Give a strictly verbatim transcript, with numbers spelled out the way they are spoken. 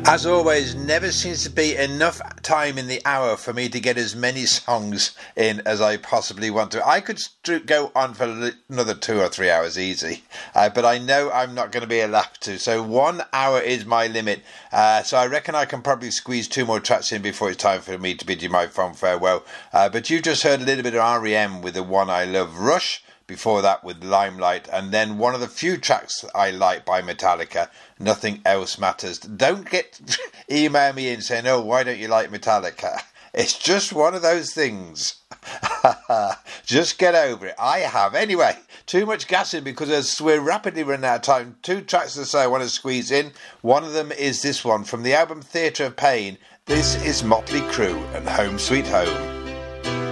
As always, never seems to be enough time in the hour for me to get as many songs in as I possibly want to. I could st- go on for another two or three hours easy, uh, but I know I'm not going to be allowed to. So one hour is my limit. Uh, so I reckon I can probably squeeze two more tracks in before it's time for me to bid you my fond farewell. Uh, but you just heard a little bit of R E M with the one I love, Rush. Before that with Limelight, and then one of the few tracks I like by Metallica, Nothing Else Matters. Don't get email me in saying, oh, why don't you like Metallica? It's just one of those things. Just get over it. I have. Anyway, too much gassing because as we're rapidly running out of time, two tracks to say I want to squeeze in. One of them is this one from the album Theatre of Pain. This is Motley Crue and Home Sweet Home.